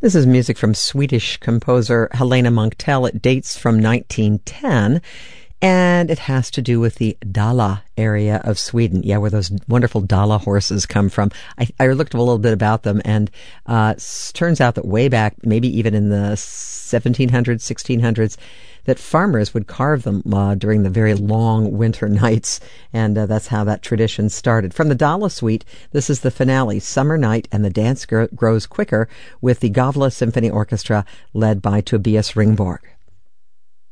This is music from Swedish composer Helena Munktell. It dates from 1910, and it has to do with the Dala area of Sweden. Yeah, where those wonderful Dala horses come from. I looked a little bit about them, and turns out that way back, maybe even in the 1700s, 1600s, that farmers would carve them during the very long winter nights, and that's how that tradition started. From the Dala Suite, this is the finale, Summer Night, and the dance grows quicker with the Gavle Symphony Orchestra led by Tobias Ringborg.